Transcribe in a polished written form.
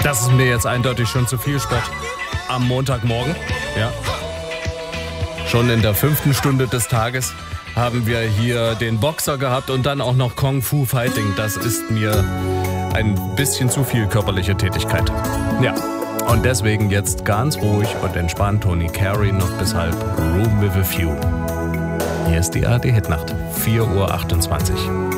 Das ist mir jetzt eindeutig schon zu viel Sport. Am Montagmorgen, ja. Schon in der 5. Stunde des Tages haben wir hier den Boxer gehabt und dann auch noch Kung Fu Fighting. Das ist mir ein bisschen zu viel körperliche Tätigkeit. Ja, und deswegen jetzt ganz ruhig und entspannt Tony Carey noch bis halb Room with a View. Hier ist die ARD Hitnacht, 4:28 Uhr.